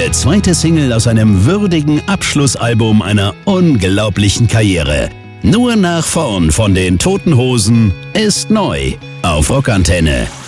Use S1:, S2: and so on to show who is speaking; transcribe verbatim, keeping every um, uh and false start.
S1: ihre zweite Single aus einem würdigen Abschlussalbum einer unglaublichen Karriere. Nur nach vorn von den Toten Hosen ist neu auf Rockantenne.